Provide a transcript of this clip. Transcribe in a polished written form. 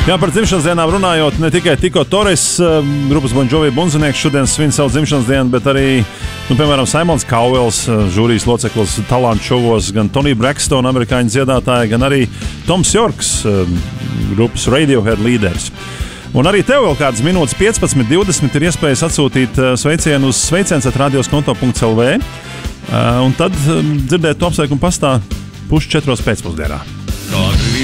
Jā, par dzimšanas dienām runājot, ne tikai Tiko Torres, grupas Bon Jovi bunzinieks šodien svin savu dzimšanas dienu, bet arī, piemēram, Simons Cowells, žūrijas loceklis talantu šovos, gan Toni Braxton, amerikāņu dziedātāja, gan arī Toms Yorks, grupas Radiohead līderis. Un arī tev vēl kādas minūtes 15-20 ir iespējas atsūtīt sveicienu uz sveiciens@radioskonto.lv, un tad dzirdēt to apsveikumu pastā 3:30 pēcpusdienā.